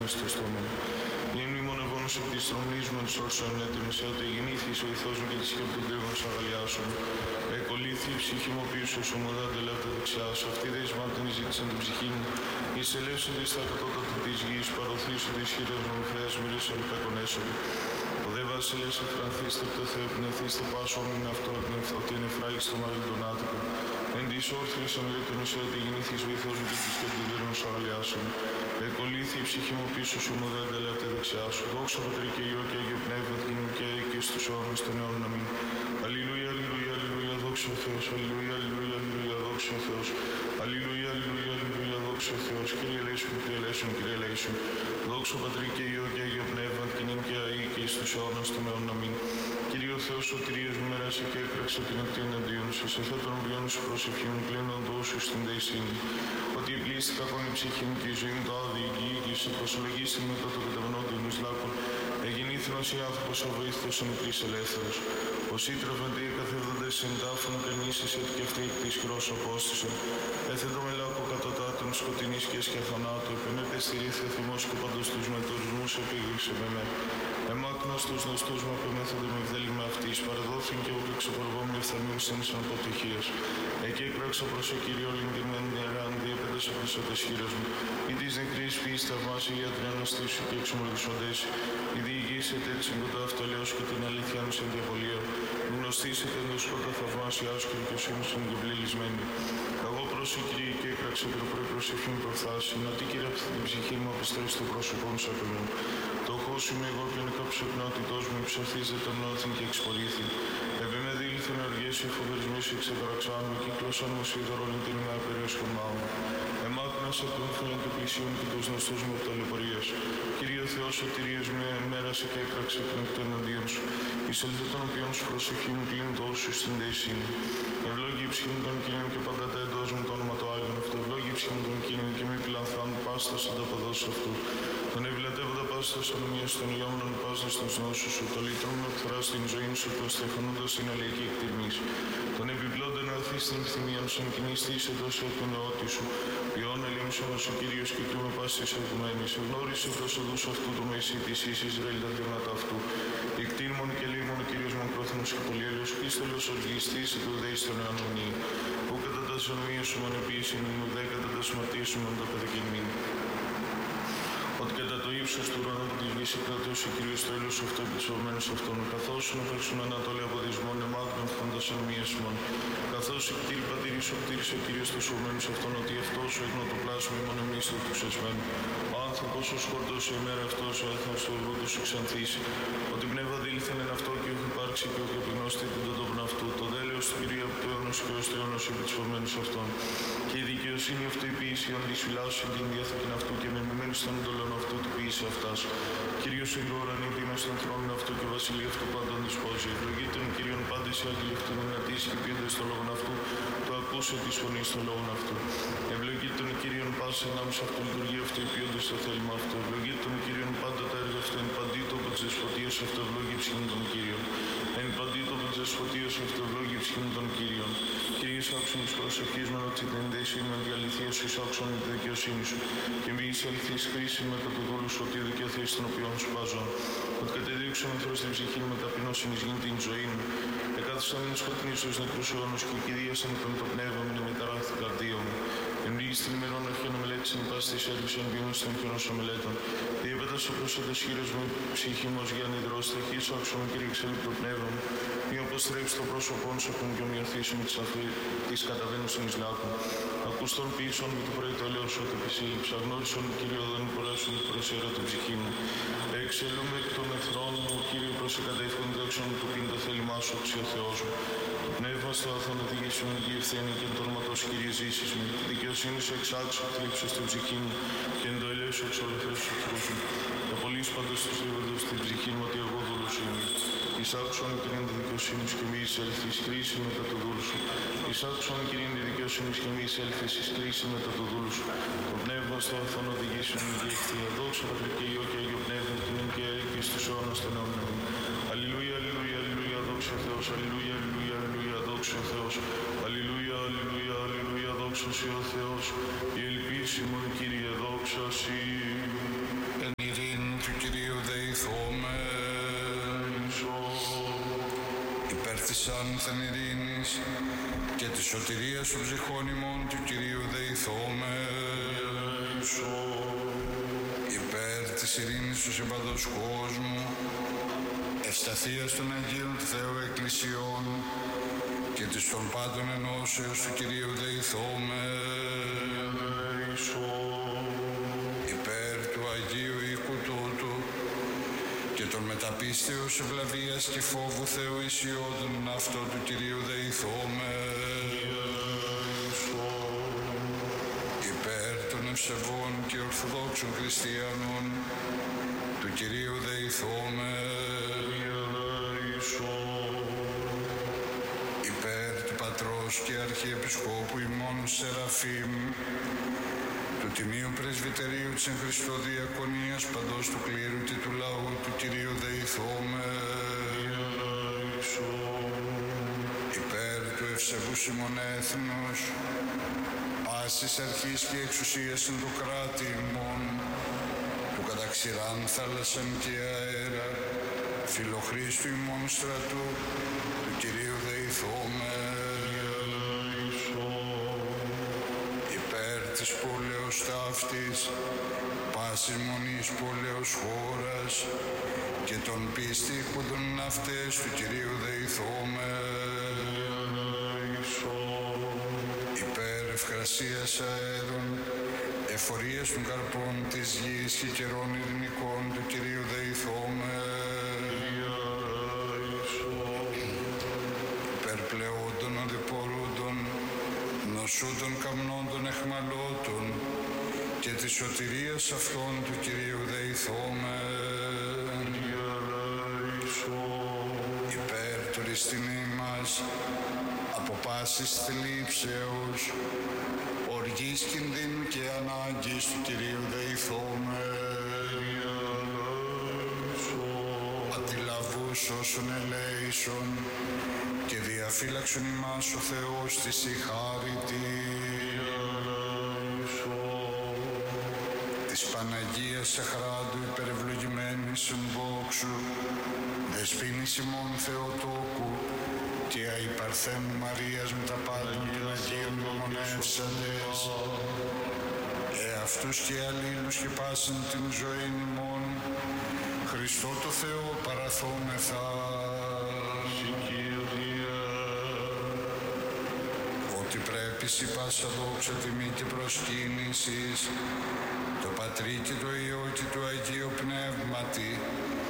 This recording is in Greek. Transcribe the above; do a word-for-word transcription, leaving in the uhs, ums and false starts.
στο στόμα. Μην μνημονευόνος επί της τρομής μου ενσώσεων έτοιμες, ότι γεννήθης ο ηθός μου και τη σκέπη των κρύβων σ' αγαλιάσεων. Εκολύθη η ψυχή μου πίσω σου μου δάντε λεπτά δεξιά σου. Αυτή δεσμάτων ζήτησαν την ψυχή μου. Εισελεύσονται στα κατώτατα της γης, παροθήσονται ισχυρός μου φέας, μυρίσσον υπεκονέσον. Ο δε βασιλεύς εφρανθήστε από το Θεό, πνευθήστε πάσο μου είναι αυτό, ότι είναι φράγιστο μάλλον τον άτυπο. Εν της όρθιος αμυλέτων εσύ ότι γεννήθης ο ηθός μου και τη σκέπη των κρύβων σ' αγαλιάσεων. Εκολύθη η ψυχή μου πίσω σου μου δάντε λεπτά δεξιά σου. Δόξα Πατρί και Υιό και Άγιο Πνεύμα, την και και στους αιώνας των αιώνων. Αμήν. Αλληλούια, αλληλούια, αλληλούια, δόξα ο Θεός. Αλληλούια, αλληλούια, αλληλούια, δόξα ο Θεός. Αλληλούια, αλληλούια, αλληλούια, δόξα ο Θεός. Κύριε ελέησον, Κύριε ελέησον, Κύριε ελέησον. Δόξα Πατρί και Υιό και Άγιο Πνεύμα, την και αεί και στους αιώνας των αιώνων. Αμήν. Κύριε ο Θεός σωτηρίας μου μέρασε και έκραξε την ακτή εναντίον σου. Σε θέτω να βιώνω σου προσευχή μου πλήνων δώσου στην δεησύνη. Ότι επλήστηκα από η ψυχή μου και η ζωή μου το άδει εγγύηση, προσολογήσει μετά το καταβενόντων εις λάκων. Εγεννήθηνος η άνθρωπος ο βοήθητος εν υπλής ελεύθερος. Ως ήτραβαντε καθεύδοντες εν τάφων κανήσεις ότι και αυτή της χειρός απόστησε. Έθετο με λάκκο κατωτάτων σκοτεινής και σκεφανάτου. Επενέπε στη ρήθια θυμός και παντός τους μετορισμούς επίγλυσε με με. Εμάκνος τους νοστούς μου απεμέθονται με βδέλημα αυτής. Παραδόθην και ούκλη ξεπορβόμουν ευθαμίν σύνης αποτυχίας. Εκεί έκραξα προς ο Κύριο λυντημένη νεράν διέπεντες απροσώτες χείρες μου. Ή της νεκρής φύης θαυμάσει για την αναστήσου και εξομολογησοντές. Η διηγήσετε έτσι κοντά αυτολέως και την αλήθεια μου στην διαβολία. Γνωστήσετε εντός κοντά θαυμάσιάς και δικαιοσύνη στην διευληλισμένη. Εγώ προσήκρη και έκραξε την πρωί προσευχή μου προφθάσει. Να τι κύριε αυτή την ψυχή μου απεστρέψει το πρόσωπό μου σαν παιδί. Το χώς είμαι εγώ και είναι κάποιος εκνότητός μου ψωθίζεται νόθην και εξπολήθη. Επί με δήλθεν οργές οι φοβερισμοί σου εξεπραξάν μου, κύκλωσαν μου σίδωρον την ημέρα περιοσχομά μου. Εμάκνασα τον φίλον του πλησίον και τους γνωστούς μου ταλαιπωρίας. Κύριε Θεός σωτηρίας μου, εμέρασε και έκραξε την εκτό εναντίον σου. Εισελθέ των οποίων σου προσευχή μου πλήν τόσου στην δεησύνη. Ευλόγη η ψυχή μου των Κύριων και πάντα τα εντός μου το όνομα του Άγιον αυτού. Ευλόγη η ψυχή μου των Κύριων και μη πλανθάν πάστας ανταποδός αυτού. Τον ευλατεύοντα πάστας ανομίας των ιόμνων πάστας των νόσους σου. Το λύτρο μου εκφρά στην ζωή σου, το στεφανούντας στην αλαϊκή εκτιμής. Τον επιπλώντα να δει στην θυμία σου, εν κινηστής εντός εκ νεότη σου. Ποιόν ελίμσονος ο Κύριος και του με πάσης εγουμένης. Εγνώρισε προς οδούς αυτού του Μεσί της εις Ισραήλ τα θύματα αυτού. Εκτίμων και λίμων ο Κύριος μακρόθυμος και πολύέλεος, πίστολος οργιστής του δέης των αιώνων. Που κατά τα ζωνομία σου μονεπίησιν, ουδέ κατά τα σωματεία σου μοντα παιδικήν. Ότι κατά το ύψος του ουρανού που της γης εκρατώσει ο Κύριος το έλεος αυτό επιτσωμένος αυτόν, καθώς σου νοφέρσουν ανατόλοι από δυσμών εμάκρων φαντασιών μίας μόν. Καθώς η κτήρη πατήρης ο κτήρης ο Κύριος του σωμένος αυτόν, ότι αυτός ο εκνοτοπλάσμη μόνο εμείς του ξεσμένου. Ο άνθρωπος ο σκορτός η ημέρα αυτός ο έθνος του ευρού του σου ξανθήσει. Ότι πνεύμα δήλθεν εν αυτό και όχι υπάρξει και όχι επιγνώστη την τον τόπον αυτού. Το δέλεος του Κυρίου από το αιώνος και ως το αιώνος επιτσωμένος αυτόν. Και η δικαιοσύνη αυτού η ποιήση ον της φυλάσσου την διάθεκην αυτού και με μημένη στον εντολών αυτού του ποιήση αυτάς. Κύριος η ουρανή τίμες των θρόνων αυτού και βασιλεία αυτού πάντων δεσπόζει. Ευλογεί των Κύριων πάντες οι άγγελοι αυτού δυνατής και ποιούνται στο λόγον αυτού, το ακούσε τη φωνή στο λόγον αυτού. Ευλογεί των Κύριων πάσα ενάμιση αυτού λειτουργία αυτού οι ποιούνται στο θέλημα αυτού. Ευλογεί των Κύριων πάντα τα έργα αυτού, εν παντή το από τις δεσποτείες αυτού ευλόγει ψυχήν των Κύριων. Εν παντή το από τις δεσποτείες αυτού ευλόγει ψυχήν των Κύριων. Κύριε άκουσον της προσευχής μου ότι την δέση με τη αληθεία σου, άκουσον τη δικαιοσύνη σου. Και μη εισέλθεις κρίση με το δούλου σου, ότι δικαιωθείς τον οποίον σου πάζω. Ότι κατεδίωξαν ο Θεός την ψυχή μου με ταπεινώσιν εις γίνει την ζωή μου. Εκάθισαν εν σκοτεινή στους νεκρούς αιώνους και κηδίασαν τον το πνεύμα μου με ταράχθη καρδία μου. Εμπλήγης την ημερών αρχαίων μελέτησαν πας της έργης εν βιώνους των χειρών σου μελέτων. Διέπετας ο προσώτες χείρος μου, ψυχή μου ως για νηδρός, ταχύς άκουσον Κύριε εξέλιπτο το πνεύμα μου. Μη αποστρέψει το πρόσωπό σου ακόμη και ομοιωθήσει με τις καταβαίνουσιν εις λάκων. Ακούς τον ποιήσον με το πρωί το ελαιός σου ότι επισύλληψα. Γνώρισον Κύριο δεν μπορέσουν προσέρω την ψυχή μου. Εξελούμε εκ των εχθρών μου, Κύριε προσεκατεύχον δόξον του πίν το θέλημά σου, οξύ ο Θεός μου. Το πνεύμα στο αθώνα οδηγήσουν και ευθύνη και το όρματος Κύριε ζήσεις μου. Τη δικαιοσύνη σου εξάξω, θλίψω στην ψυχή μου και εν το ελέος σου εξολευθρές σου εχθρούς μου. Τα πολλής πάντως τους λίβαντος στην ψυχή μου ότι εγώ δούλος είμαι. Εισάξον Κύριε τη δικαιοσύνη σου και μη εισέλθεις κρίση μετά το δούλου σου. Εισάξον Κύριε τη δικαιοσύνη σου και μη εισέλθεις κρίση μετά το δούλου σου. Το πνεύμα στο αθώνα οδηγήσουν και ευθύνη. Δόξα Πατρί και Υιό και Άγιο Πνεύμα την και και στους αιώνας των αιώνων. Αλληλούια, αλληλούια, αλληλούια, δόξα ο Θεός. Αλληλούια, αλληλούια, αλληλούια, δόξα ο Θεός. Αλληλούια, αλληλούια, αλληλούια, δόξα ο Θεός. Η ελπίση μου Κύριε, δόξα σοι. της άνθεν ειρήνης και της σωτηρίας των ψυχών ημών του Κυρίου δεηθώμε. Υπέρ της ειρήνης του συμπαντός κόσμου, ευσταθίας των Αγίων του Θεού Εκκλησιών και της των πάντων ενώσεως του Κυρίου δεηθώμε. Υπέρ του Αγίου οίκου τούτου και των μεταπίστεως ευλαβίας και φόβου Θεού ισιώδων αυτό του Κυρίου δεηθώμε. Υπέρ των ευσεβών και ορθοδόξων χριστιανών του Κυρίου δεηθώμε. Υπέρ του Πατρός και Αρχιεπισκόπου ημών Σεραφείμ, του Τιμίου Πρεσβυτερίου της εν Χριστώ Διακονίας παντός του κλήρου και του λαού του Κυρίου δεηθώμε. Υπέρ του ευσεβού ημών έθνους, πάσης αρχής και εξουσίας εν το κράτη ημών, του καταξηράν θάλασσαν και αέρα, φιλοχρίστου ημών στρατού, του Κυρίου δεηθώμε. Υπέρ της πόλεως ταύτης, πάσης μονής πόλεως χώρας και των πίστη που δουν αυτές του Κυρίου δεηθώμε. Υπέρ ευκρασίας αέρων, εφορίας των καρπών της γης και καιρών ειρηνικών του Κυρίου δεηθώμε. Υπέρ πλεόντων οδηπορούντων, νοσούντων καμνόντων εχμαλώτων και της σωτηρίας αυτών του Κυρίου δεηθώμε. Υπέρ του ρηστινή μας, από πάσης θλίψεως, οργής κινδύνου και ανάγκης του Κυρίου δεηθώμε. Αντιλαβούς όσων ελέησον και διαφύλαξον ημάς ο Θεός της η χάρητη. Της Παναγίας Αχράντου υπερευλογημένης εν δόξου, δεσποίνης ημών Θεοτόκου και αϊπαρθένου Μαρίας με τα πάντων των Αγίων μονεύσαντες, εαυτούς και αλλήλους και πάσιν την ζωή ημών, Χριστό το Θεό παραθόμεθα. Ότι πρέπει σοι πάσα δόξα τιμή και προσκύνησης, το Πατρί και το Υιό και το Αγίο Πνεύματι,